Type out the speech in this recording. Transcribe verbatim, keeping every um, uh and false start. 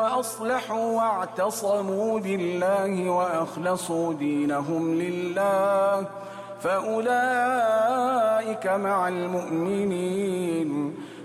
وأصلحوا واعتصموا بالله وأخلصوا دينهم لله فأولئك مع المؤمنين